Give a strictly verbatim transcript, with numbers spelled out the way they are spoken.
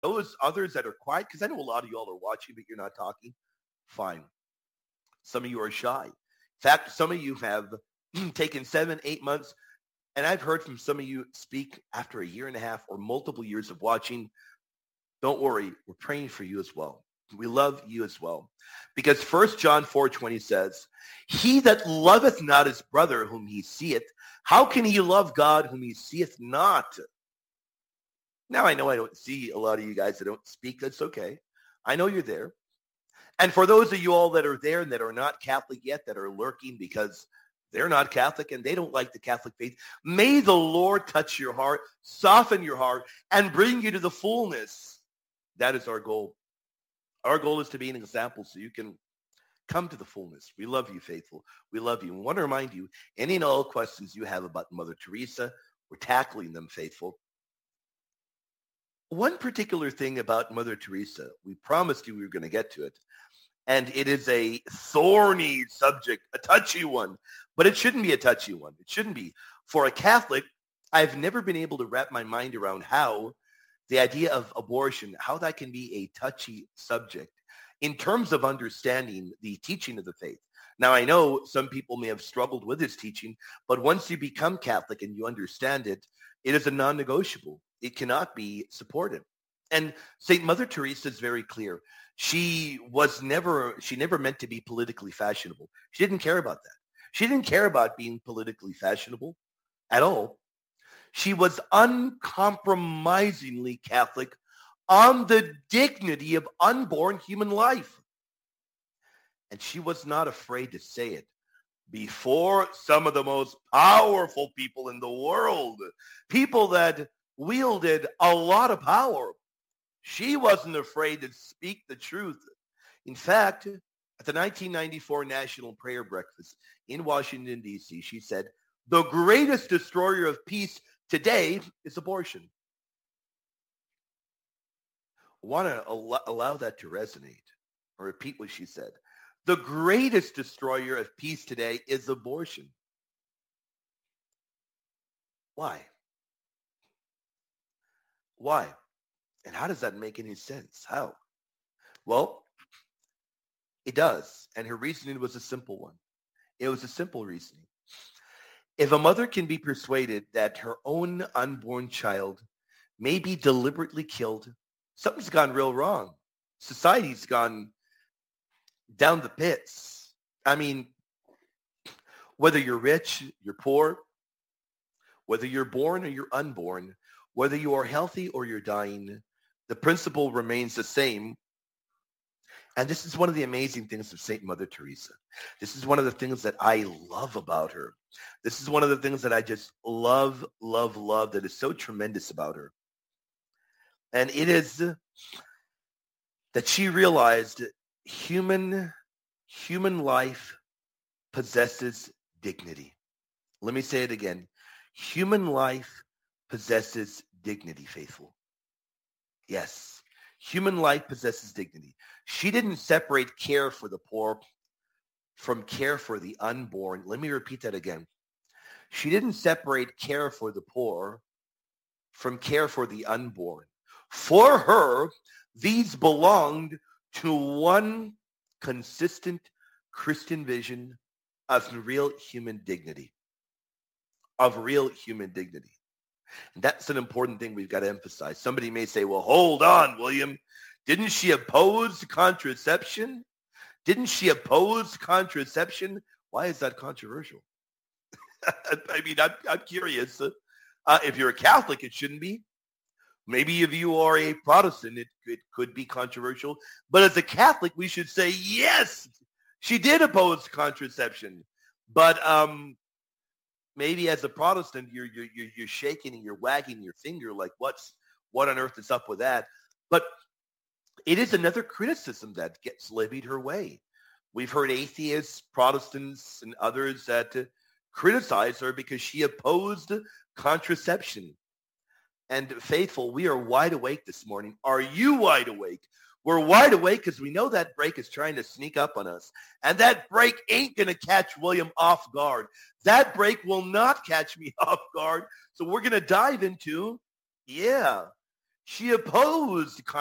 Those others that are quiet, because I know a lot of y'all are watching, but you're not talking, fine. Some of you are shy. In fact, some of you have taken seven, eight months, and I've heard from some of you speak after a year and a half or multiple years of watching. Don't worry, we're praying for you as well. We love you as well. Because First John four twenty says, he that loveth not his brother whom he seeth, how can he love God whom he seeth not? Now, I know I don't see a lot of you guys that don't speak. That's okay. I know you're there. And for those of you all that are there and that are not Catholic yet, that are lurking because they're not Catholic and they don't like the Catholic faith, may the Lord touch your heart, soften your heart, and bring you to the fullness. That is our goal. Our goal is to be an example so you can come to the fullness. We love you, faithful. We love you. And want to remind you, any and all questions you have about Mother Teresa, we're tackling them, faithful. One particular thing about Mother Teresa, we promised you we were going to get to it, and it is a thorny subject, a touchy one, but it shouldn't be a touchy one. It shouldn't be. For a Catholic, I've never been able to wrap my mind around how the idea of abortion, how that can be a touchy subject in terms of understanding the teaching of the faith. Now, I know some people may have struggled with this teaching, but once you become Catholic and you understand it, it is a non-negotiable. It cannot be supported. And Saint Mother Teresa is very clear. She was never, she never meant to be politically fashionable. She didn't care about that. She didn't care about being politically fashionable at all. She was uncompromisingly Catholic on the dignity of unborn human life. And she was not afraid to say it before some of the most powerful people in the world, people that wielded a lot of power. She wasn't afraid to speak the truth. In fact, at the nineteen ninety-four National Prayer Breakfast in Washington, D C, she said, the greatest destroyer of peace today is abortion. I want to al- allow that to resonate or repeat what she said. The greatest destroyer of peace today is abortion. Why? Why? And how does that make any sense? How? Well, it does. And her reasoning was a simple one. It was a simple reasoning. If a mother can be persuaded that her own unborn child may be deliberately killed, something's gone real wrong. Society's gone down the pits. I mean, whether you're rich, you're poor, whether you're born or you're unborn, whether you are healthy or you're dying, the principle remains the same. And this is one of the amazing things of Saint Mother Teresa. This is one of the things that I love about her. This is one of the things that I just love, love, love that is so tremendous about her. And it is that she realized human, human life possesses dignity. Let me say it again. Human life possesses dignity, faithful. Yes, human life possesses dignity. She didn't separate care for the poor from care for the unborn. Let me repeat that again. She didn't separate care for the poor from care for the unborn. For her, these belonged to one consistent Christian vision of real human dignity, of real human dignity. And that's an important thing we've got to emphasize. Somebody may say, well, hold on, William. Didn't she oppose contraception? Didn't she oppose contraception? Why is that controversial? I mean, I'm, I'm curious. Uh, if you're a Catholic, it shouldn't be. Maybe if you are a Protestant, it, it could be controversial. But as a Catholic, we should say, yes, she did oppose contraception. But um, maybe as a Protestant, you're, you're, you're shaking and you're wagging your finger like, what's, what on earth is up with that? But it is another criticism that gets levied her way. We've heard atheists, Protestants, and others that uh, criticize her because she opposed contraception. And faithful, we are wide awake this morning. Are you wide awake? We're wide awake because we know that break is trying to sneak up on us. And that break ain't going to catch William off guard. That break will not catch me off guard. So we're going to dive into, yeah, She opposed